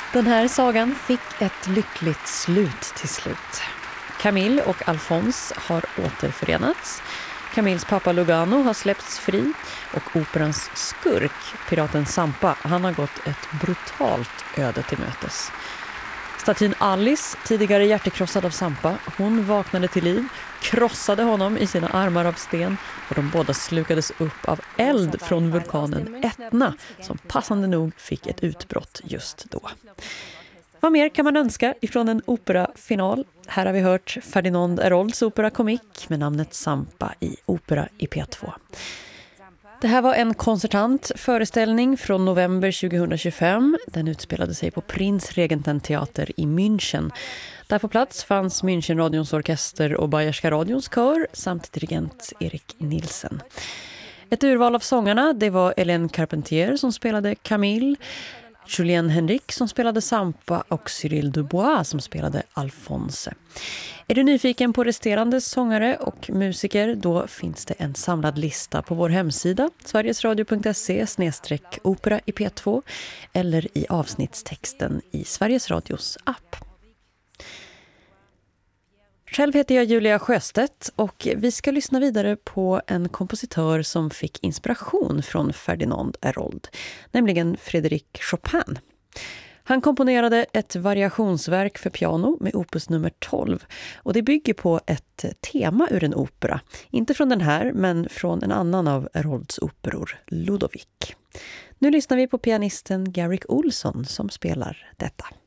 Den här sagan fick ett lyckligt slut till slut. Camille och Alphonse har återförenats. Camilles pappa Lugano har släppts fri och operans skurk, piraten Zampa, han har gått ett brutalt öde till mötes. Statyn Alice, tidigare hjärtekrossad av Zampa, hon vaknade till liv, krossade honom i sina armar av sten och de båda slukades upp av eld från vulkanen Etna som passande nog fick ett utbrott just då. Vad mer kan man önska ifrån en operafinal? Här har vi hört Ferdinand Hérolds opera komik med namnet Zampa i Opera i P2. Det här var en koncertant föreställning från november 2025. Den utspelade sig på Prinzregententheater i München. Där på plats fanns Münchenradions orkester och Bayerska radions kör samt dirigent Erik Nielsen. Ett urval av sångarna, det var Hélène Carpentier som spelade Camille, Julien Henrik som spelade Zampa och Cyril Dubois som spelade Alphonse. Är du nyfiken på resterande sångare och musiker, då finns det en samlad lista på vår hemsida sverigesradio.se/opera i P2 eller i avsnittstexten i Sveriges Radios app. Själv heter jag Julia Sjöstedt och vi ska lyssna vidare på en kompositör som fick inspiration från Ferdinand Hérold, nämligen Frédéric Chopin. Han komponerade ett variationsverk för piano med opus nummer 12 och det bygger på ett tema ur en opera. Inte från den här men från en annan av Hérolds operor, Ludovic. Nu lyssnar vi på pianisten Garrick Olson som spelar detta.